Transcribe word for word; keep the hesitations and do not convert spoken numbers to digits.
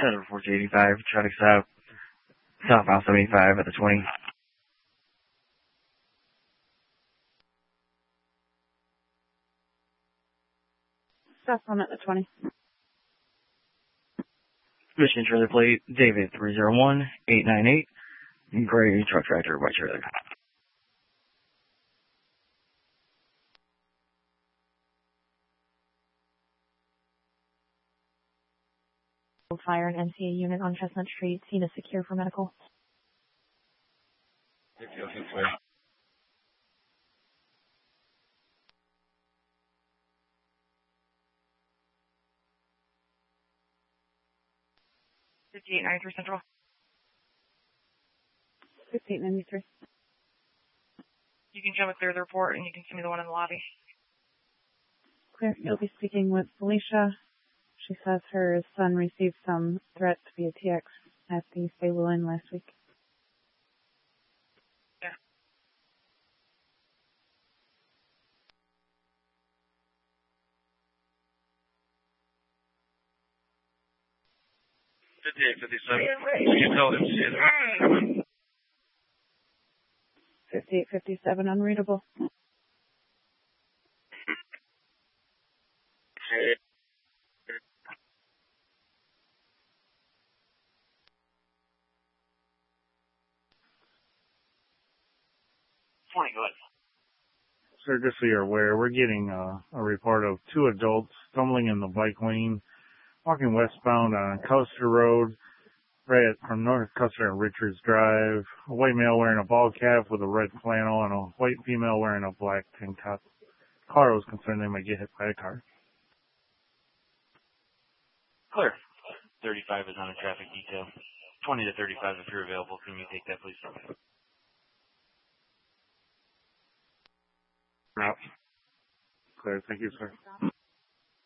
Center four eighty-five, traffic stop, southbound seventy-five at the twenty. Southbound at the twenty. Michigan trailer plate, David three zero one eight nine eight, gray truck tractor, white trailer. Fire an M C A unit on Chestnut Street, seen as secure for medical. fifty-eight ninety-three Central. fifty-eight ninety-three. You can show me clear the report, and you can send me the one in the lobby. Clear. You'll be speaking with Felicia. She says her son received some threats via T X at the Stable Inn last week. Yeah. fifty-eight fifty-seven. You can tell them to see fifty-eight fifty-seven, unreadable. twenty, go ahead. Sir, just so you're aware, we're getting uh, a report of two adults stumbling in the bike lane, walking westbound on Custer Road, right at, from North Custer and Richards Drive. A white male wearing a ball cap with a red flannel and a white female wearing a black tank top. Car was concerned they might get hit by a car. Clear. thirty-five is on a traffic detail. twenty to thirty-five if you're available. Can you take that, please? Route. Clear. Thank you, sir.